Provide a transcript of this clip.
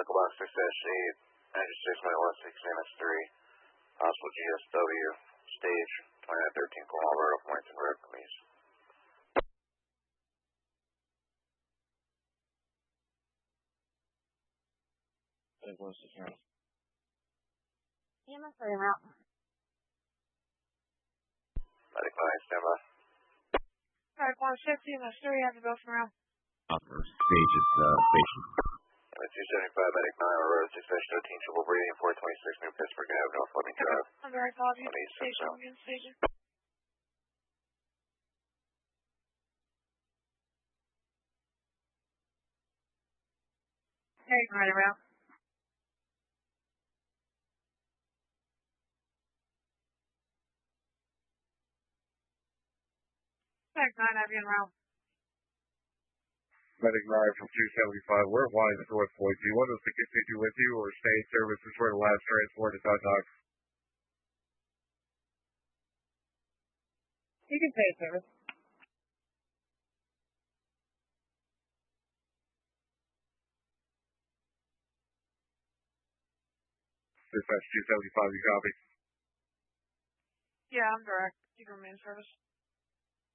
Medical Box 6-8, 96.16 MS3, possible GSW, stage 2913, Alberta points and red, please. EMS 3 route. Medic 9, stand by. Alright, Block 6, EMS 3, have to go from route. Stage is station. 275, Medic 9, Aurora 6-13, triple breathing, 426 New Pittsburgh Ave, North Fleming Drive. I'm very apologies. On East Station, Central. again, station. Hey, right around. Medic 9, have you in route. Medic 9 from 275, we're wise North Point. Do you want us to continue with you or stay in services for the last transport to Doc? You can stay in service. Dispatch 275, you copy? Yeah, I'm direct. You can remain in service.